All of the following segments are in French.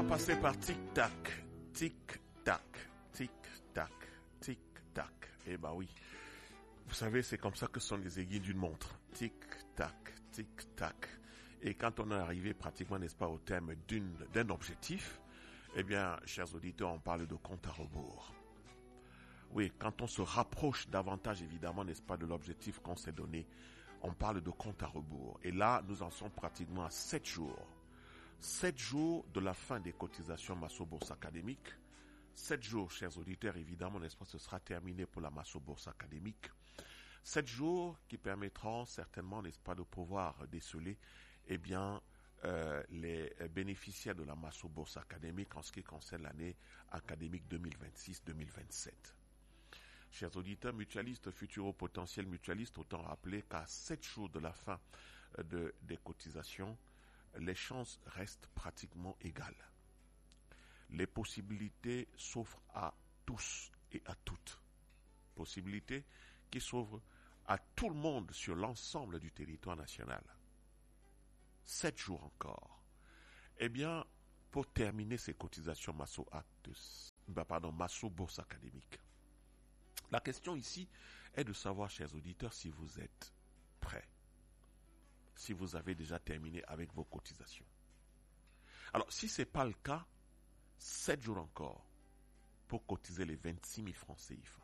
passer par tic-tac, tic-tac, tic-tac, tic-tac. Eh ben oui. Vous savez, c'est comme ça que sont les aiguilles d'une montre. Tic-tac, tic-tac. Et quand on est arrivé pratiquement, n'est-ce pas, au terme d'un objectif, eh bien, chers auditeurs, on parle de compte à rebours. Oui, quand on se rapproche davantage, évidemment, n'est-ce pas, de l'objectif qu'on s'est donné, on parle de compte à rebours. Et là, nous en sommes pratiquement à 7 jours. 7 jours de la fin des cotisations Masso Bourse Académique. 7 jours, chers auditeurs, évidemment, n'est-ce pas, ce sera terminé pour la Masso Bourse Académique. 7 jours qui permettront certainement, n'est-ce pas, de pouvoir déceler, eh bien, les bénéficiaires de la Masso Bourse Académique en ce qui concerne l'année académique 2026-2027. Chers auditeurs mutualistes, futurs potentiels mutualistes, autant rappeler qu'à 7 jours de la fin des cotisations, les chances restent pratiquement égales. Les possibilités s'offrent à tous et à toutes. Possibilités qui s'ouvrent à tout le monde sur l'ensemble du territoire national. 7 jours encore. Eh bien, pour terminer ces cotisations Masso Bourse Académique, la question ici est de savoir, chers auditeurs, si vous êtes prêts, si vous avez déjà terminé avec vos cotisations. Alors, si ce n'est pas le cas, 7 jours encore pour cotiser les 26 000 francs CFA.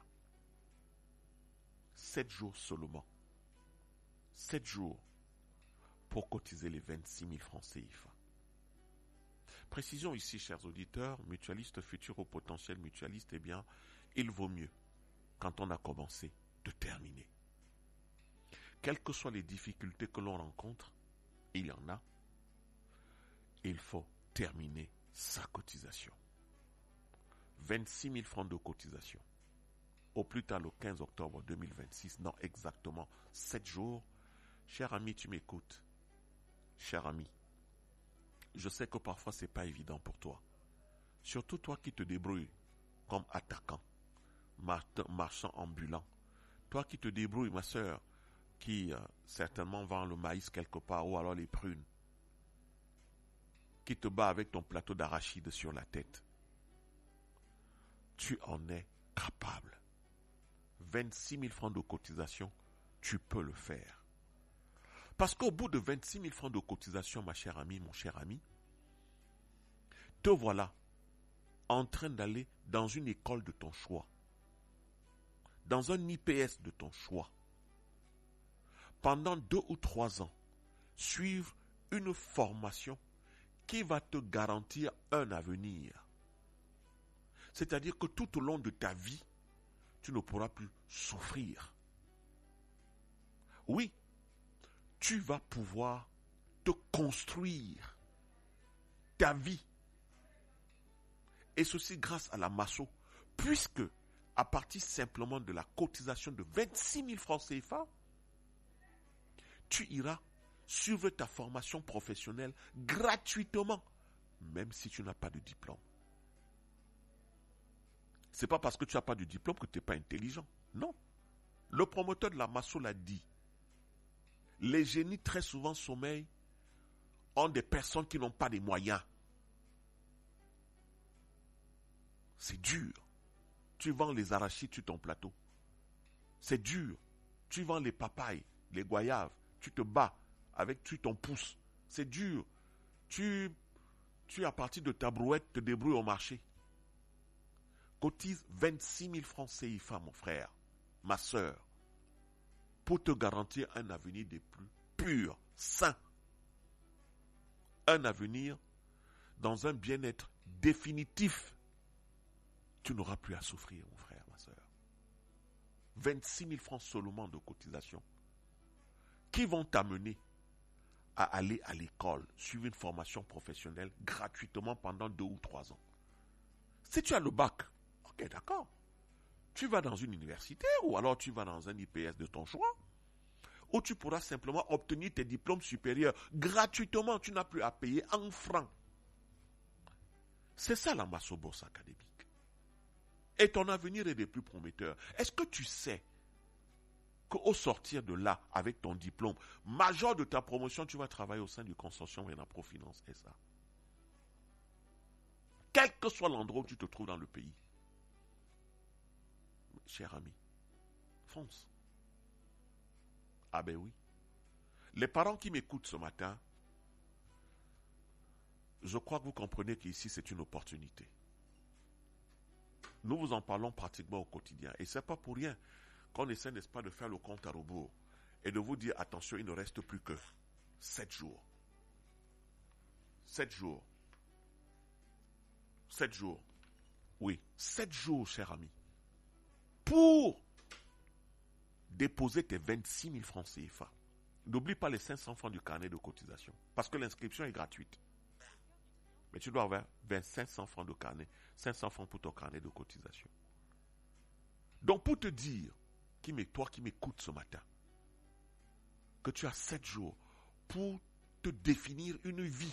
7 jours seulement. 7 jours pour cotiser les 26 000 francs CFA. Précisons ici, chers auditeurs, mutualistes, futurs ou potentiels mutualistes, eh bien, il vaut mieux, quand on a commencé, de terminer. Quelles que soient les difficultés que l'on rencontre, et il y en a, il faut terminer sa cotisation. 26 000 francs de cotisation. Au plus tard le 15 octobre 2026, dans exactement 7 jours. Cher ami, tu m'écoutes. Cher ami, je sais que parfois c'est pas évident pour toi. Surtout toi qui te débrouilles comme attaquant, marchand ambulant. Toi qui te débrouilles, ma sœur, qui certainement vend le maïs quelque part ou alors les prunes. Qui te bat avec ton plateau d'arachide sur la tête. Tu en es capable. 26 000 francs de cotisation, tu peux le faire. Parce qu'au bout de 26 000 francs de cotisation, ma chère amie, mon cher ami, te voilà en train d'aller dans une école de ton choix, dans un IPS de ton choix, pendant 2 ou 3 ans, suivre une formation qui va te garantir un avenir. C'est-à-dire que tout au long de ta vie, tu ne pourras plus souffrir. Oui, tu vas pouvoir te construire ta vie. Et ceci grâce à la Masso, puisque à partir simplement de la cotisation de 26 000 francs CFA, tu iras suivre ta formation professionnelle gratuitement, même si tu n'as pas de diplôme. C'est pas parce que tu n'as pas de diplôme que tu n'es pas intelligent. Non. Le promoteur de la Masso l'a dit. Les génies très souvent sommeillent ont des personnes qui n'ont pas les moyens. C'est dur. Tu vends les arachides sur ton plateau. C'est dur. Tu vends les papayes, les goyaves. Tu te bats avec ton pouce. C'est dur. Tu à partir de ta brouette te débrouilles au marché. Cotise 26 000 francs CFA, mon frère, ma sœur, pour te garantir un avenir des plus purs, sain. Un avenir dans un bien-être définitif. Tu n'auras plus à souffrir, mon frère, ma sœur. 26 000 francs seulement de cotisation qui vont t'amener à aller à l'école, suivre une formation professionnelle gratuitement pendant 2 ou 3 ans. Si tu as le bac, ok, d'accord. Tu vas dans une université ou alors tu vas dans un IPS de ton choix où tu pourras simplement obtenir tes diplômes supérieurs gratuitement. Tu n'as plus à payer en francs. C'est ça la Masso Bourse Académique. Et ton avenir est des plus prometteurs. Est-ce que tu sais qu'au sortir de là, avec ton diplôme major de ta promotion, tu vas travailler au sein du consortium Renapro Finance SA? quel que soit l'endroit où tu te trouves dans le pays. Cher ami, fonce. Ah ben oui. Les parents qui m'écoutent ce matin, je crois que vous comprenez qu'ici c'est une opportunité. Nous vous en parlons pratiquement au quotidien. Et ce n'est pas pour rien qu'on essaie, n'est-ce pas, de faire le compte à rebours et de vous dire, attention, il ne reste plus que 7 jours. 7 jours. 7 jours. Oui, 7 jours, cher ami. Pour déposer tes 26 000 francs CFA. N'oublie pas les 500 francs du carnet de cotisation. Parce que l'inscription est gratuite. Mais tu dois avoir 500 francs de carnet. 500 francs pour ton carnet de cotisation. Donc pour te dire, toi qui m'écoutes ce matin, que tu as 7 jours pour te définir une vie,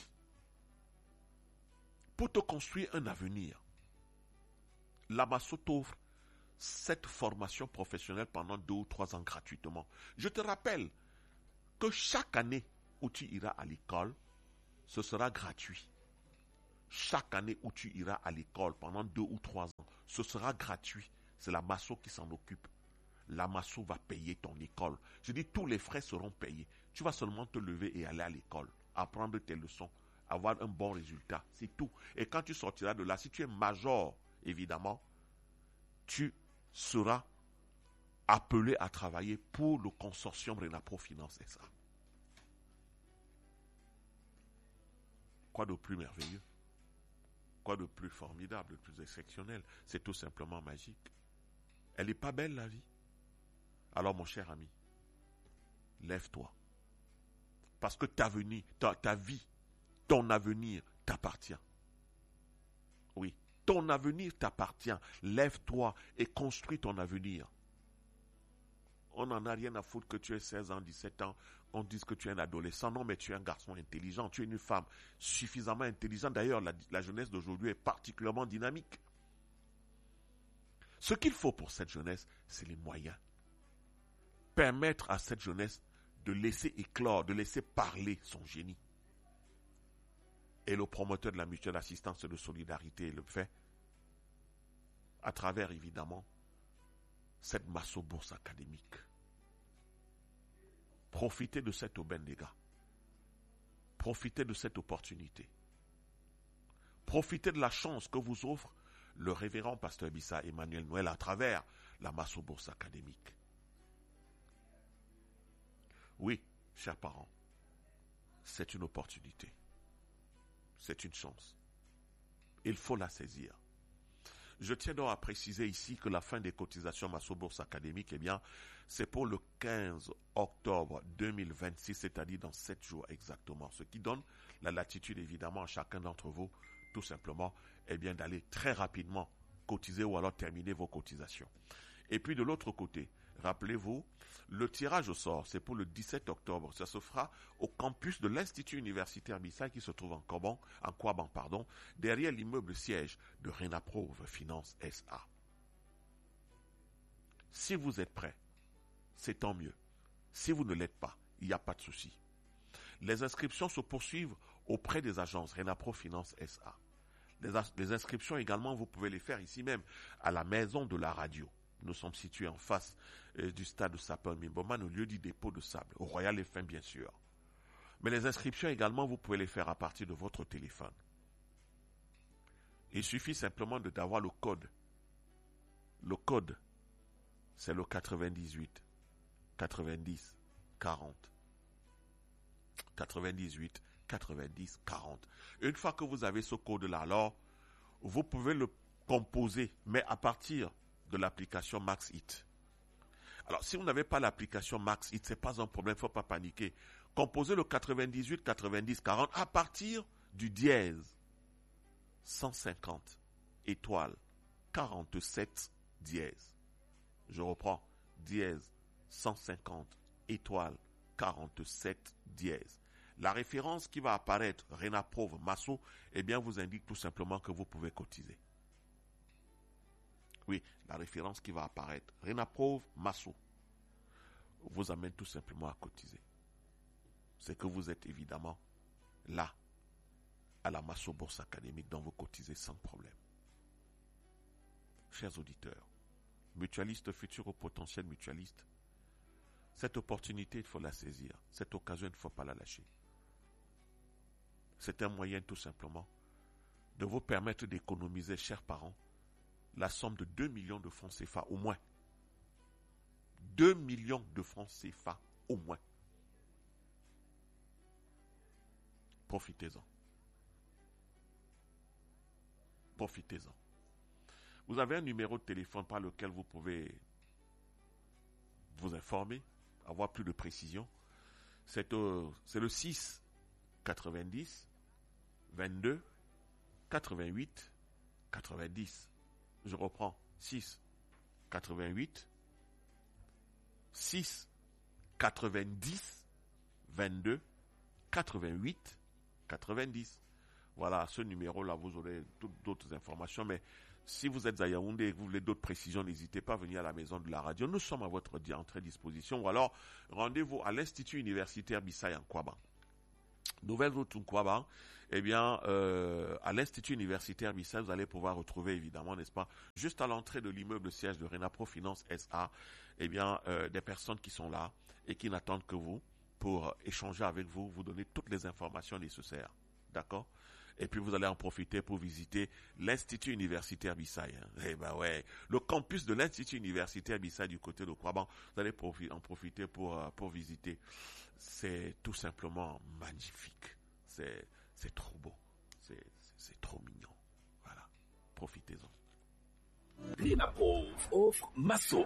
pour te construire un avenir. L'Amaso t'offre cette formation professionnelle pendant 2 ou 3 ans gratuitement. Je te rappelle que chaque année où tu iras à l'école, ce sera gratuit. Chaque année où tu iras à l'école pendant 2 ou 3 ans, ce sera gratuit. C'est l'Amaso qui s'en occupe. L'Amaso va payer ton école. Je dis, tous les frais seront payés. Tu vas seulement te lever et aller à l'école, apprendre tes leçons, avoir un bon résultat. C'est tout. Et quand tu sortiras de là, si tu es major, évidemment, tu seras appelé à travailler pour le consortium Renapro Finance SA. Quoi de plus merveilleux? Quoi de plus formidable, de plus exceptionnel? C'est tout simplement magique. Elle n'est pas belle, la vie? Alors, mon cher ami, lève-toi. Parce que ta vie, ton avenir t'appartient. Oui, ton avenir t'appartient. Lève-toi et construis ton avenir. On n'en a rien à foutre que tu aies 16 ans, 17 ans, on dise que tu es un adolescent. Non, mais tu es un garçon intelligent, tu es une femme suffisamment intelligente. D'ailleurs, la jeunesse d'aujourd'hui est particulièrement dynamique. Ce qu'il faut pour cette jeunesse, c'est les moyens. Permettre à cette jeunesse de laisser éclore, de laisser parler son génie. Et le promoteur de la mutuelle d'assistance et de solidarité le fait à travers, évidemment, cette Maso Bourse académique. Profitez de cette aubaine, les gars. Profitez de cette opportunité. Profitez de la chance que vous offre le révérend pasteur Bissa Emmanuel Noël à travers la Maso Bourse académique. Oui, chers parents, c'est une opportunité. C'est une chance. Il faut la saisir. Je tiens donc à préciser ici que la fin des cotisations Maso Bourse académique, c'est pour le 15 octobre 2026, c'est-à-dire dans 7 jours exactement. Ce qui donne la latitude évidemment à chacun d'entre vous, tout simplement, d'aller très rapidement cotiser ou alors terminer vos cotisations. Et puis de l'autre côté, rappelez-vous, le tirage au sort, c'est pour le 17 octobre. Ça se fera au campus de l'Institut universitaire Bissau qui se trouve en Kouaban, derrière l'immeuble siège de Renapro Finance SA. Si vous êtes prêts, c'est tant mieux. Si vous ne l'êtes pas, il n'y a pas de souci. Les inscriptions se poursuivent auprès des agences Renapro Finance SA. Les inscriptions également, vous pouvez les faire ici même, à la maison de la radio. Nous sommes situés en face du stade de Sapeur-Mimboman, au lieu du dépôt de sable, au Royal FM bien sûr. Mais les inscriptions également, vous pouvez les faire à partir de votre téléphone. Il suffit simplement d'avoir le code. Le code, c'est le 98 90 40. 98 90 40. Une fois que vous avez ce code-là, alors, vous pouvez le composer, mais à partir de l'application MaxHit. Alors, si vous n'avez pas l'application MaxHit, ce n'est pas un problème, il ne faut pas paniquer. Composez le 98 90 40 à partir du dièse 150 étoile 47 dièse. Je reprends, dièse 150 étoile 47 dièse. La référence qui va apparaître, Renapro Maso, vous indique tout simplement que vous pouvez cotiser. Oui, la référence qui va apparaître, Renapro Maso, vous amène tout simplement à cotiser. C'est que vous êtes évidemment là à la Masso Bourse Académique dont vous cotisez sans problème. Chers auditeurs, mutualistes futurs ou potentiels mutualistes, cette opportunité, il faut la saisir. Cette occasion, il ne faut pas la lâcher. C'est un moyen tout simplement de vous permettre d'économiser, chers parents, la somme de 2 millions de francs CFA au moins. 2 millions de francs CFA au moins. Profitez-en. Profitez-en. Vous avez un numéro de téléphone par lequel vous pouvez vous informer, avoir plus de précision. C'est le 6 90 22 88 90. Je reprends. 6 88 6 90 22 88 90. Voilà, ce numéro-là, vous aurez toutes d'autres informations. Mais si vous êtes à Yaoundé et que vous voulez d'autres précisions, n'hésitez pas à venir à la maison de la radio. Nous sommes à votre entière disposition. Ou alors, rendez-vous à l'Institut universitaire Bissaï en Kouaban. Nouvelle route Nkouaban, eh bien, à l'Institut universitaire Bissaï, vous allez pouvoir retrouver, évidemment, n'est-ce pas, juste à l'entrée de l'immeuble siège de Renapro Finance SA, eh bien, des personnes qui sont là et qui n'attendent que vous pour échanger avec vous, vous donner toutes les informations nécessaires. D'accord? Et puis vous allez en profiter pour visiter l'Institut universitaire Bissaï. Eh ben ouais, le campus de l'Institut universitaire Bissaï du côté de Kouaban, vous allez en profiter pour visiter. C'est tout simplement magnifique. C'est trop beau. C'est trop mignon. Voilà. Profitez-en. Renapro offre Masso.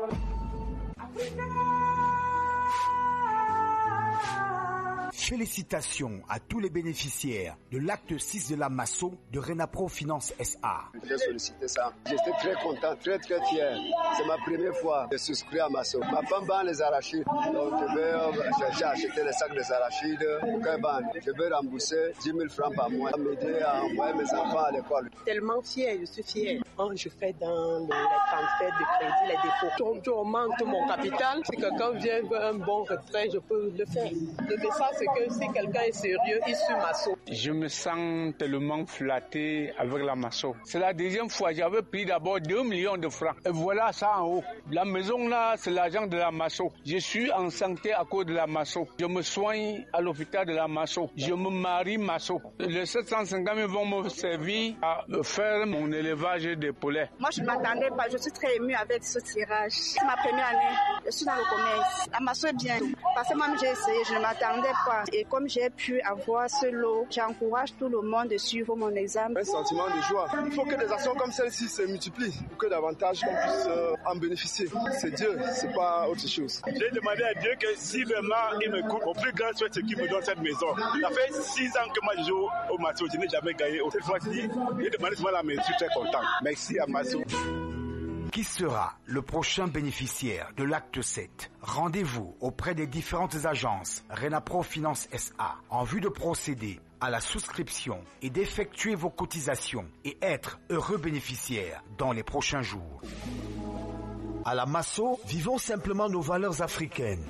Félicitations à tous les bénéficiaires de l'acte 6 de la Masso de Renapro Finance SA. J'ai sollicité ça. J'étais très content, très très fier. C'est ma première fois de souscrire à Masso. Ma femme vend les arachides. Donc j'ai acheté les sacs des arachides. Je vais rembourser 10 000 francs par mois. Ça m'aider à envoyer mes enfants à l'école. Tellement fier, je suis fier. Quand je fais dans les transferts de crédit, les dépôts, je augmente mon capital. Si quelqu'un vient veut un bon retrait, je peux le faire. Le message, c'est que si quelqu'un est sérieux, il suit Masso. Je me sens tellement flatté avec la Masso. C'est la deuxième fois. J'avais pris d'abord 2 millions de francs. Et voilà ça en haut. La maison là, c'est l'argent de la Masso. Je suis en santé à cause de la Masso. Je me soigne à l'hôpital de la Masso. Je me marie Masso. Les 750 000 vont me servir à faire mon élevage de poulets. Moi, je ne m'attendais pas. Je suis très émue avec ce tirage. C'est ma première année. Je suis dans le commerce. La Masso est bien. Parce que moi, j'ai essayé. Je ne m'attendais pas. Et comme j'ai pu avoir ce lot, j'encourage tout le monde de suivre mon examen. Un sentiment de joie. Il faut que des actions comme celle-ci se multiplient pour que davantage qu'on puisse en bénéficier. C'est Dieu, c'est pas autre chose. J'ai demandé à Dieu que si vraiment il me coupe, mon plus grand souhait, c'est qu'il me donne cette maison. Ça fait 6 ans que moi je joue au Masso, je n'ai jamais gagné. Cette fois-ci, j'ai demandé souvent la maison, je suis très content. Merci à Masso. Qui sera le prochain bénéficiaire de l'acte 7? Rendez-vous auprès des différentes agences Renapro Finance SA en vue de procéder à la souscription et d'effectuer vos cotisations et être heureux bénéficiaire dans les prochains jours. À la Masso, vivons simplement nos valeurs africaines.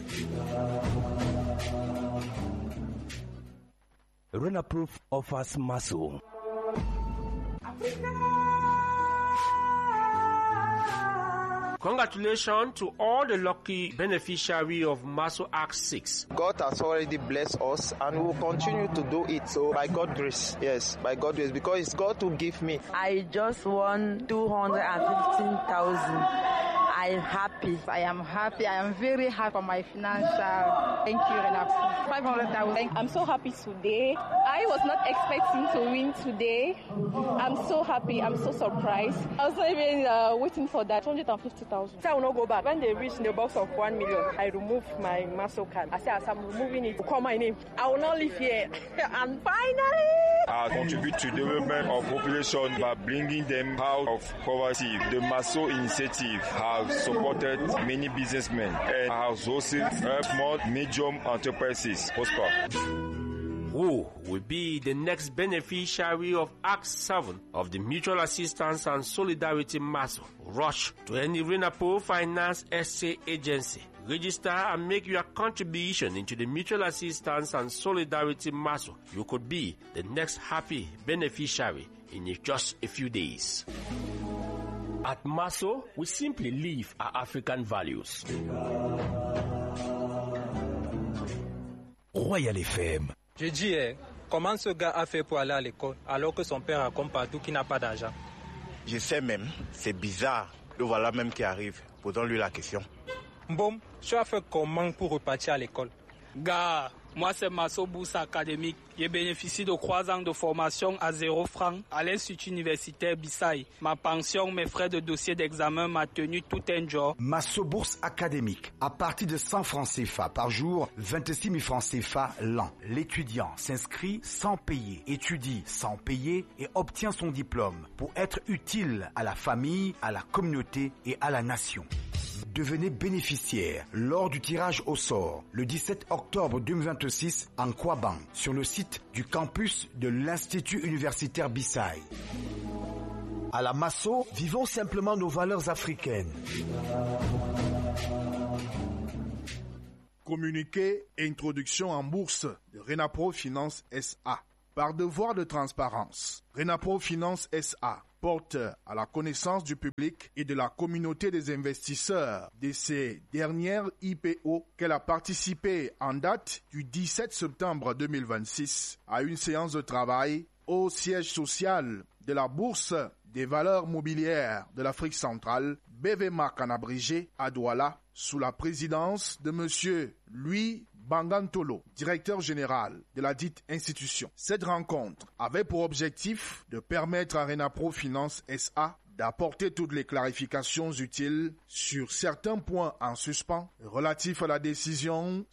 Renapro offers Masso. Congratulations to all the lucky beneficiaries of Masso Act 6. God has already blessed us and we will continue to do it. So by God's grace, yes, by God's grace, because it's God who give me. I just won 215,000. I'm happy. I am happy. I am very happy for my financial. Thank you, Renapro. 500,000. I'm so happy today. I was not expecting to win today. I'm so happy. I'm so surprised. I was not even waiting for that. 250,000. So I will not go back. When they reach the box of 1 million, I remove my Masso card. I say, as I'm removing it, call my name. I will not live here. And finally, I contribute to the development of population by bringing them out of poverty. The Masso initiative has supported many businessmen and has also helped more medium enterprises prosper. Who will be the next beneficiary of Act 7 of the Mutual Assistance and Solidarity Masso? Rush to any Renapro Finance SA agency Register and make your contribution into the Mutual Assistance and Solidarity MASO. You could be the next happy beneficiary in just a few days. At MASO, we simply live our African values. Royal FM. Je dis, comment ce gars a fait pour aller à l'école alors que son père raconte partout qu'il n'a pas d'argent? Je sais même, c'est bizarre. Le voilà même qui arrive. Posons-lui la question. Bon, tu as fait comment pour repartir à l'école? Gars, moi c'est MASO Bourse Académique. Je bénéficie de 3 ans de formation à 0 francs à l'Institut universitaire Bissaï. Ma pension, mes frais de dossier d'examen, ma tenue, tout un job. MASO Bourse Académique. À partir de 100 francs CFA par jour, 26 000 francs CFA l'an. L'étudiant s'inscrit sans payer, étudie sans payer et obtient son diplôme pour être utile à la famille, à la communauté et à la nation. Devenez bénéficiaire lors du tirage au sort le 17 octobre 2026 en Kouaban sur le site du campus de l'Institut universitaire Bissaï. À la MASO, vivons simplement nos valeurs africaines. Communiqué et introduction en bourse de Renapro Finance SA. Par devoir de transparence, Renapro Finance SA porte à la connaissance du public et de la communauté des investisseurs de ces dernières IPO qu'elle a participé en date du 17 septembre 2026 à une séance de travail au siège social de la Bourse des valeurs mobilières de l'Afrique centrale, BVMAC en abrégé, à Douala, sous la présidence de M. Louis Bangantolo, directeur général de la dite institution. Cette rencontre avait pour objectif de permettre à Renapro Finance SA d'apporter toutes les clarifications utiles sur certains points en suspens relatifs à la décision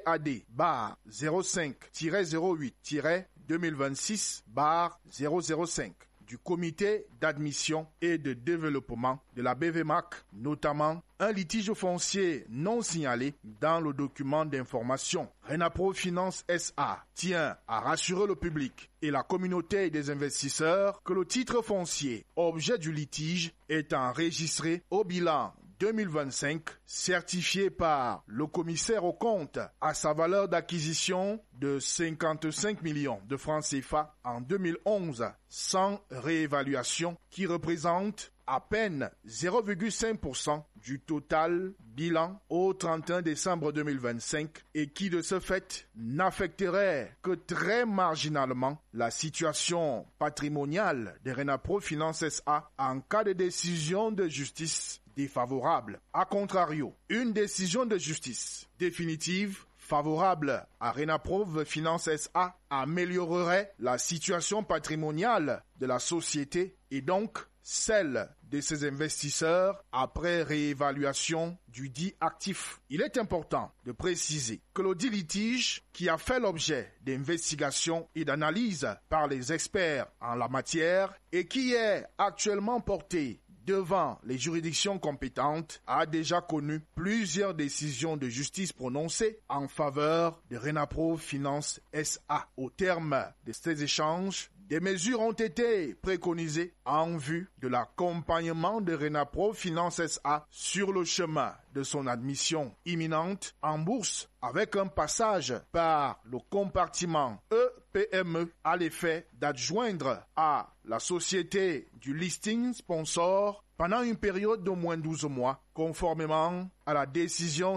CAD-08-006-2026-005 du comité d'admission et de développement de la BVMAC, notamment un litige foncier non signalé dans le document d'information. Renapro Finance SA tient à rassurer le public et la communauté des investisseurs que le titre foncier, objet du litige, est enregistré au bilan 2025, certifié par le commissaire aux comptes à sa valeur d'acquisition de 55 millions de francs CFA en 2011, sans réévaluation, qui représente à peine 0,5% du total bilan au 31 décembre 2025 et qui de ce fait n'affecterait que très marginalement la situation patrimoniale de Renapro Finance SA en cas de décision de justice défavorable. A contrario, une décision de justice définitive favorable à Renapro Finance SA améliorerait la situation patrimoniale de la société et donc celle de ses investisseurs après réévaluation du dit actif. Il est important de préciser que le dit litige, qui a fait l'objet d'investigations et d'analyses par les experts en la matière et qui est actuellement porté devant les juridictions compétentes, a déjà connu plusieurs décisions de justice prononcées en faveur de Renapro Finance SA. Au terme de ces échanges, des mesures ont été préconisées en vue de l'accompagnement de Renapro Finance SA sur le chemin de son admission imminente en bourse avec un passage par le compartiment EPME à l'effet d'adjoindre à la société du listing sponsor pendant une période d'au moins 12 mois, conformément à la décision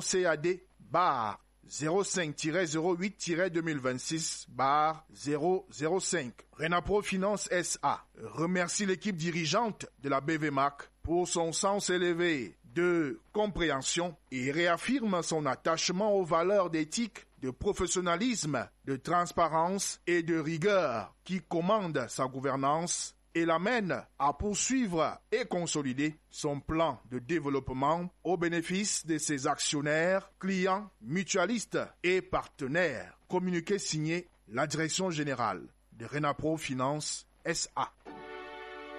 CAD-05-08-2026-005. Renapro Finance SA remercie l'équipe dirigeante de la BVMAC pour son sens élevé de compréhension et réaffirme son attachement aux valeurs d'éthique, de professionnalisme, de transparence et de rigueur qui commandent sa gouvernance et l'amène à poursuivre et consolider son plan de développement au bénéfice de ses actionnaires, clients, mutualistes et partenaires. Communiqué signé la direction générale de Renapro Finance SA.